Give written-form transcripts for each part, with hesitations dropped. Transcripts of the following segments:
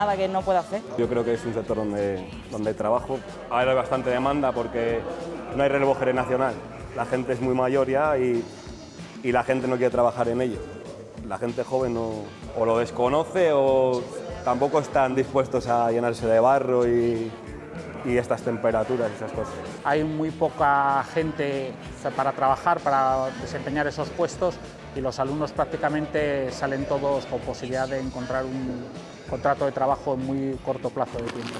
Nada que no pueda hacer. Yo creo que es un sector donde hay trabajo. Ahora hay bastante demanda porque no hay relevo generacional. La gente es muy mayor ya y la gente no quiere trabajar en ello. La gente joven o lo desconoce o tampoco están dispuestos a llenarse de barro y estas temperaturas y esas cosas. Hay muy poca gente para trabajar, para desempeñar esos puestos, y los alumnos prácticamente salen todos con posibilidad de encontrar un contrato de trabajo en muy corto plazo de tiempo.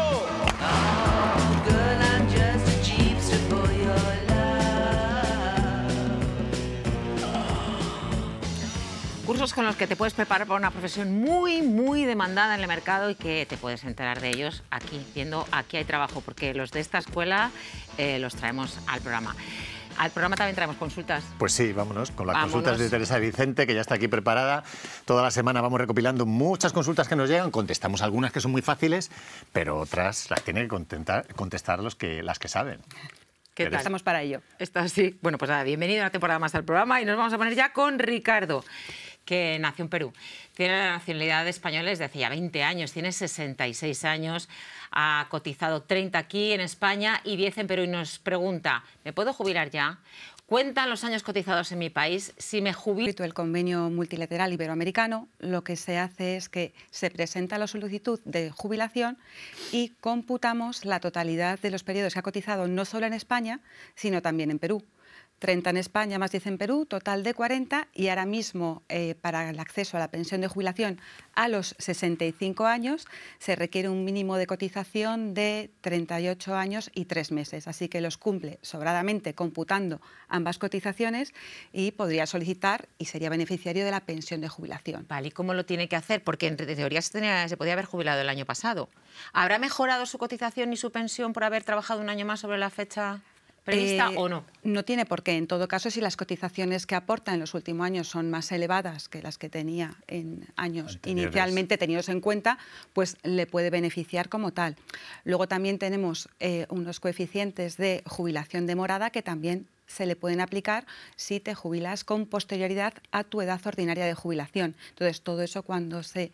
Cursos con los que te puedes preparar para una profesión muy demandada en el mercado y que te puedes enterar de ellos aquí, viendo Aquí hay trabajo, porque los de esta escuela los traemos al programa. Al programa también traemos consultas. Pues sí, vámonos con las consultas de Teresa Vicente, que ya está aquí preparada. Toda la semana vamos recopilando muchas consultas que nos llegan, contestamos algunas que son muy fáciles, pero otras las tienen que contestar las que saben. ¿Qué tal? Estamos para ello. Está así. Bueno, pues nada, bienvenido a una temporada más al programa y nos vamos a poner ya con Ricardo, que nació en Perú. Tiene la nacionalidad española desde hace ya 20 años, tiene 66 años, ha cotizado 30 aquí en España y 10 en Perú y nos pregunta, ¿me puedo jubilar ya? Cuentan los años cotizados en mi país. Si me jubilo... El convenio multilateral iberoamericano, lo que se hace es que se presenta la solicitud de jubilación y computamos la totalidad de los periodos que ha cotizado no solo en España, sino también en Perú. 30 en España más 10 en Perú, total de 40, y ahora mismo para el acceso a la pensión de jubilación a los 65 años se requiere un mínimo de cotización de 38 años y 3 meses, así que los cumple sobradamente computando ambas cotizaciones y podría solicitar y sería beneficiario de la pensión de jubilación. Vale, ¿y cómo lo tiene que hacer? Porque en teoría se podía haber jubilado el año pasado. ¿Habrá mejorado su cotización y su pensión por haber trabajado un año más sobre la fecha prevista o no? No tiene por qué. En todo caso, si las cotizaciones que aporta en los últimos años son más elevadas que las que tenía en años inicialmente tenidos en cuenta, pues le puede beneficiar como tal. Luego también tenemos unos coeficientes de jubilación demorada que también se le pueden aplicar si te jubilas con posterioridad a tu edad ordinaria de jubilación. Entonces, todo eso cuando se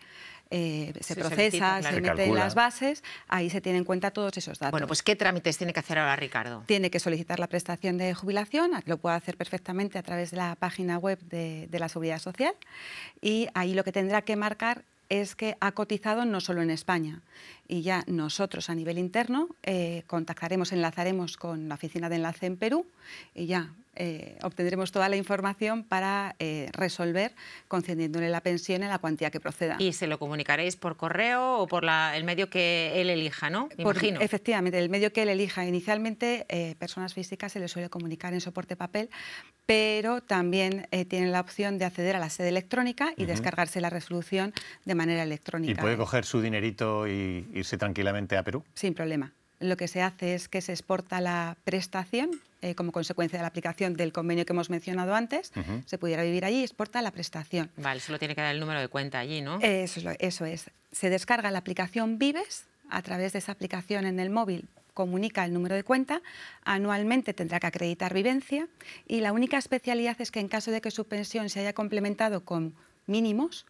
procesa, claro. se mete en las bases, ahí se tienen en cuenta todos esos datos. Bueno, pues ¿qué trámites tiene que hacer ahora Ricardo? Tiene que solicitar la prestación de jubilación, lo puede hacer perfectamente a través de la página web de la Seguridad Social, y ahí lo que tendrá que marcar es que ha cotizado no solo en España, y ya nosotros a nivel interno enlazaremos con la oficina de enlace en Perú y ya obtendremos toda la información para resolver concediéndole la pensión en la cuantía que proceda. Y se lo comunicaréis por correo o por el medio que él elija, ¿no? Imagino. Efectivamente, el medio que él elija. Inicialmente, personas físicas se les suele comunicar en soporte papel, pero también tienen la opción de acceder a la sede electrónica y descargarse la resolución de manera electrónica. ¿Y puede coger su dinerito y irse tranquilamente a Perú? Sin problema. Lo que se hace es que se exporta la prestación como consecuencia de la aplicación del convenio que hemos mencionado antes. Se pudiera vivir allí y exporta la prestación. Vale, solo tiene que dar el número de cuenta allí, ¿no? Eso es. Se descarga la aplicación Vives. A través de esa aplicación en el móvil comunica el número de cuenta. Anualmente tendrá que acreditar vivencia y la única especialidad es que en caso de que su pensión se haya complementado con mínimos,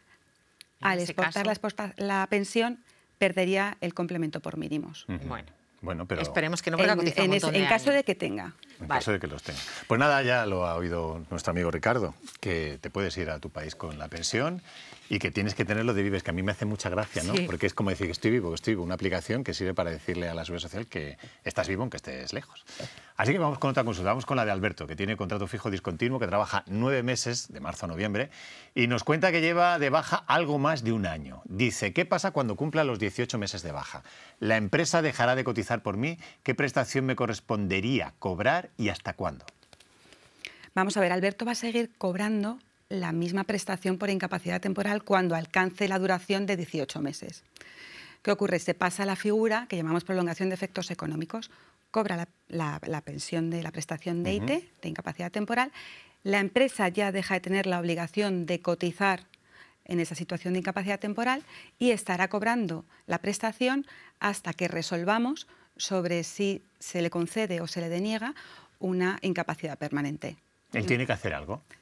al exportar la pensión perdería el complemento por mínimos. Bueno, pero esperemos que no, porque en caso de que tenga. En caso de que los tenga. Pues nada, ya lo ha oído nuestro amigo Ricardo, que te puedes ir a tu país con la pensión y que tienes que tenerlo de Vives, que a mí me hace mucha gracia, ¿no? Sí. Porque es como decir que estoy vivo, una aplicación que sirve para decirle a la Seguridad Social que estás vivo aunque estés lejos. Así que vamos con otra consulta, vamos con la de Alberto, que tiene contrato fijo discontinuo, que trabaja 9 meses, de marzo a noviembre, y nos cuenta que lleva de baja algo más de un año. Dice, ¿qué pasa cuando cumpla los 18 meses de baja? ¿La empresa dejará de cotizar por mí? ¿Qué prestación me correspondería cobrar y hasta cuándo? Vamos a ver, Alberto va a seguir cobrando la misma prestación por incapacidad temporal cuando alcance la duración de 18 meses. ¿Qué ocurre? Se pasa a la figura que llamamos prolongación de efectos económicos, cobra la pensión de la prestación de IT, de incapacidad temporal, la empresa ya deja de tener la obligación de cotizar en esa situación de incapacidad temporal y estará cobrando la prestación hasta que resolvamos sobre si se le concede o se le deniega una incapacidad permanente. ¿Él tiene que hacer algo?